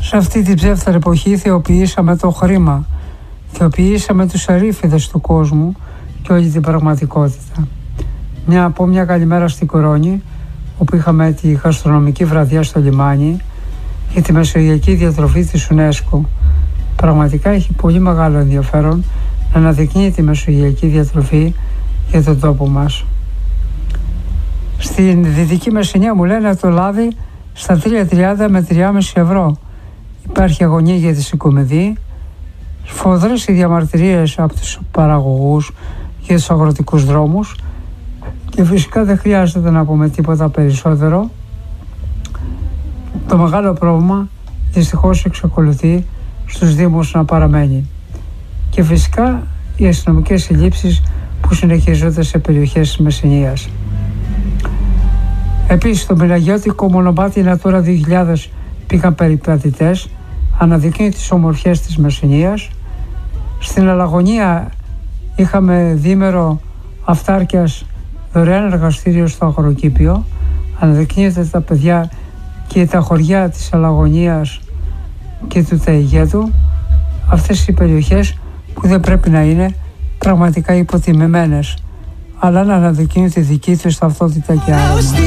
Σε αυτή την ψεύταρη εποχή θεοποιήσαμε το χρήμα, θεοποιήσαμε τους ερήφιδες του κόσμου και όλη την πραγματικότητα. Μια καλημέρα στην Κορώνη, όπου είχαμε τη γαστρονομική βραδιά στο λιμάνι για τη μεσογειακή διατροφή της UNESCO. Πραγματικά έχει πολύ μεγάλο ενδιαφέρον να αναδεικνύει τη μεσογειακή διατροφή για τον τόπο μας. Στην Δυτική Μεσσηνία μου λένε το λάδι στα 3,30 με 3,5 ευρώ. Υπάρχει αγωνία για τη συγκομιδή, σφοδρές οι διαμαρτυρίες από τους παραγωγούς για τους αγροτικούς δρόμους και φυσικά δεν χρειάζεται να πούμε τίποτα περισσότερο. Το μεγάλο πρόβλημα δυστυχώς εξακολουθεί στους Δήμους να παραμένει. Και φυσικά οι αστυνομικές συλλήψεις που συνεχίζονται σε περιοχές της Μεσσηνίας. Επίσης στο Μηλαγιώτικο μονοπάτι Natura 2000 πήγαν περιπατητές, αναδεικνύει τις ομορφιές της Μεσσηνίας. Στην Αλαγωνία είχαμε διήμερο αυτάρκειας δωρεάν εργαστήριο στο αγροκήπιο. Αναδεικνύεται τα παιδιά και τα χωριά της Αλαγωνίας και του Ταιγέτου, αυτές οι περιοχές που δεν πρέπει να είναι πραγματικά υποτιμημένες, αλλά να αναδεικνύουν τη δική τους ταυτότητα και άρωμα.